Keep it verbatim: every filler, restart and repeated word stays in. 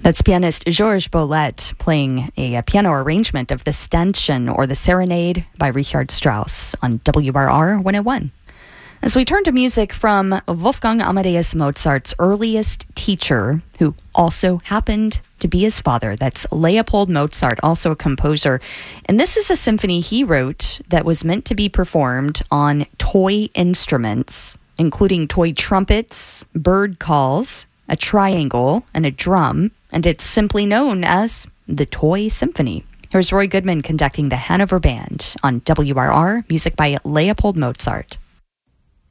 That's pianist Georges Bolet playing a, a piano arrangement of the Ständchen or the Serenade by Richard Strauss on W R R one oh one. As we turn to music from Wolfgang Amadeus Mozart's earliest teacher, who also happened to be his father. That's Leopold Mozart, also a composer. And this is a symphony he wrote that was meant to be performed on toy instruments, including toy trumpets, bird calls, a triangle, and a drum. And it's simply known as the Toy Symphony. Here's Roy Goodman conducting the Hanover Band on W R R, music by Leopold Mozart.